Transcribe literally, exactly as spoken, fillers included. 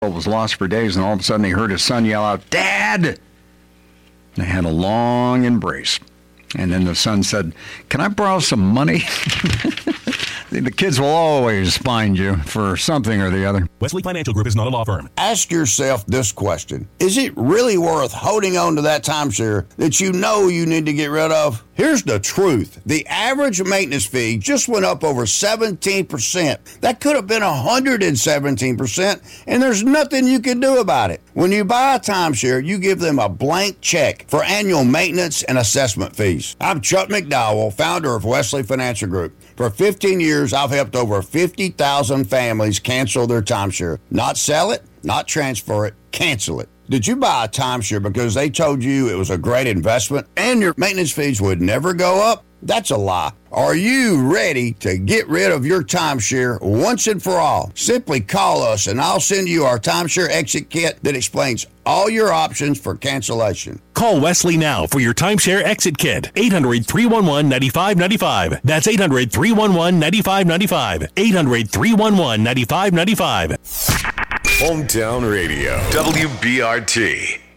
was lost for days, and all of a sudden he heard his son yell out, "Dad!" They had a long embrace. And then the son said, "Can I borrow some money?" The kids will always find you for something or the other. Wesley Financial Group is not a law firm. Ask yourself this question. Is it really worth holding on to that timeshare that you know you need to get rid of? Here's the truth. The average maintenance fee just went up over seventeen percent. That could have been one hundred seventeen percent, and there's nothing you can do about it. When you buy a timeshare, you give them a blank check for annual maintenance and assessment fees. I'm Chuck McDowell, founder of Wesley Financial Group. For fifteen years, I've helped over fifty thousand families cancel their timeshare. Not sell it, not transfer it, cancel it. Did you buy a timeshare because they told you it was a great investment and your maintenance fees would never go up? That's a lie. Are you ready to get rid of your timeshare once and for all? Simply call us and I'll send you our timeshare exit kit that explains all your options for cancellation. Call Wesley now for your timeshare exit kit. eight hundred, three one one, nine five nine five. That's eight hundred, three one one, nine five nine five. eight hundred, three one one, nine five nine five. Hometown Radio, W B R T.